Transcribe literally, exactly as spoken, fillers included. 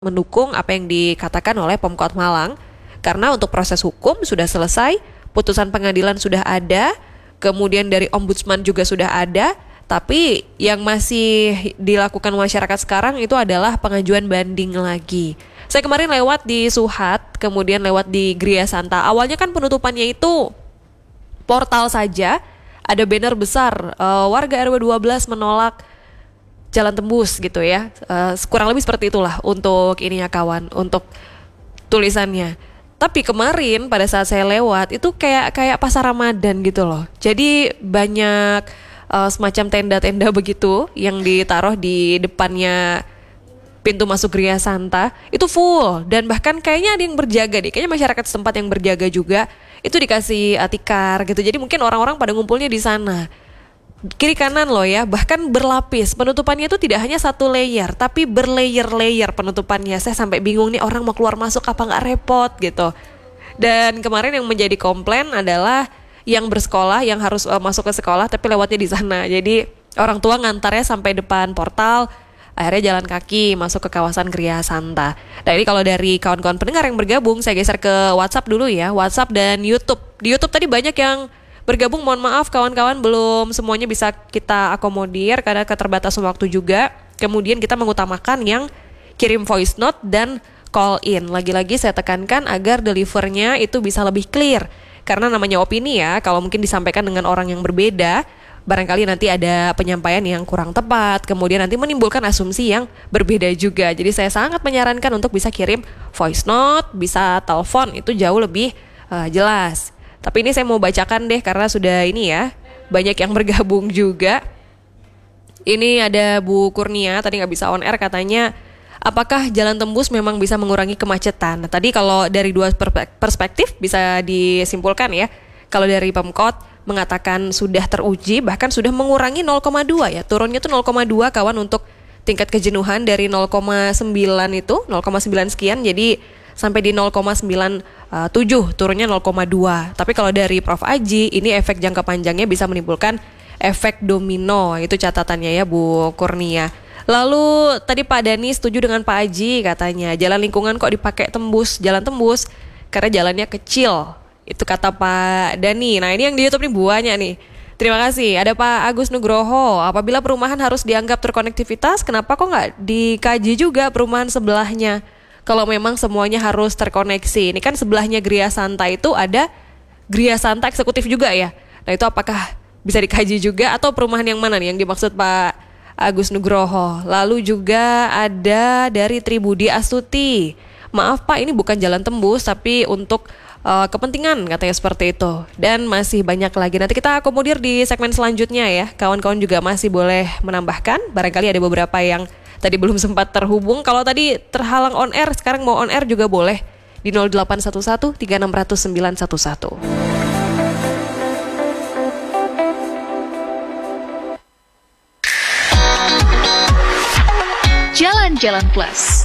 mendukung apa yang dikatakan oleh Pemkot Malang karena untuk proses hukum sudah selesai, putusan pengadilan sudah ada, kemudian dari ombudsman juga sudah ada, tapi yang masih dilakukan masyarakat sekarang itu adalah pengajuan banding lagi. Saya kemarin lewat di Suhat, kemudian lewat di Gria Santa. Awalnya kan penutupannya itu portal saja, ada banner besar, uh, warga R W dua belas menolak jalan tembus gitu ya, uh, kurang lebih seperti itulah untuk ininya kawan, untuk tulisannya. Tapi kemarin pada saat saya lewat itu kayak kayak pasar Ramadan gitu loh. Jadi banyak uh, semacam tenda-tenda begitu yang ditaruh di depannya pintu masuk Gria Santa itu full, dan bahkan kayaknya ada yang berjaga deh, kayaknya masyarakat setempat yang berjaga juga itu dikasih uh, tikar gitu. Jadi mungkin orang-orang pada ngumpulnya di sana. Kiri kanan loh ya, bahkan berlapis. Penutupannya itu tidak hanya satu layer, tapi berlayer-layer penutupannya. Saya sampai bingung nih, orang mau keluar masuk apa nggak repot gitu. Dan kemarin yang menjadi komplain adalah yang bersekolah, yang harus uh, masuk ke sekolah tapi lewatnya di sana. Jadi orang tua ngantarnya sampai depan portal, akhirnya jalan kaki masuk ke kawasan Gria Santa. Nah ini kalau dari kawan-kawan pendengar yang bergabung, saya geser ke WhatsApp dulu ya, WhatsApp dan YouTube. Di YouTube tadi banyak yang bergabung, mohon maaf kawan-kawan belum semuanya bisa kita akomodir karena keterbatasan waktu juga. Kemudian kita mengutamakan yang kirim voice note dan call in. Lagi-lagi saya tekankan agar delivernya itu bisa lebih clear. Karena namanya opini ya, kalau mungkin disampaikan dengan orang yang berbeda, barangkali nanti ada penyampaian yang kurang tepat, kemudian nanti menimbulkan asumsi yang berbeda juga. Jadi saya sangat menyarankan untuk bisa kirim voice note, bisa telepon, itu jauh lebih uh, jelas. Tapi ini saya mau bacakan deh karena sudah ini ya, banyak yang bergabung juga. Ini ada Bu Kurnia, tadi gak bisa on air katanya, apakah jalan tembus memang bisa mengurangi kemacetan? Nah tadi kalau dari dua perspektif bisa disimpulkan ya. Kalau dari Pemkot mengatakan sudah teruji, bahkan sudah mengurangi nol koma dua ya. Turunnya tuh nol koma dua kawan untuk tingkat kejenuhan dari nol koma sembilan itu, nol koma sembilan sekian, jadi sampai di nol koma sembilan tujuh, turunnya nol koma dua. Tapi kalau dari Prof Aji, ini efek jangka panjangnya bisa menimbulkan efek domino. Itu catatannya ya Bu Kurnia. Lalu tadi Pak Dani setuju dengan Pak Aji, katanya jalan lingkungan kok dipakai tembus, jalan tembus karena jalannya kecil. Itu kata Pak Dani. Nah ini yang di YouTube nih buahnya nih. Terima kasih. Ada Pak Agus Nugroho. Apabila perumahan harus dianggap terkonektivitas, kenapa kok nggak dikaji juga perumahan sebelahnya? Kalau memang semuanya harus terkoneksi. Ini kan sebelahnya Gria Santa itu ada Gria Santa eksekutif juga ya. Nah itu apakah bisa dikaji juga atau perumahan yang mana nih yang dimaksud Pak Agus Nugroho? Lalu juga ada dari Tribudi Astuti. Maaf Pak, ini bukan jalan tembus tapi untuk uh, kepentingan katanya seperti itu. Dan masih banyak lagi. Nanti kita akomodir di segmen selanjutnya ya. Kawan-kawan juga masih boleh menambahkan. Barangkali ada beberapa yang tadi belum sempat terhubung. Kalau tadi terhalang on air, sekarang mau on air juga boleh di nol delapan satu satu tiga enam nol nol sembilan satu satu. Jalan-Jalan Plus.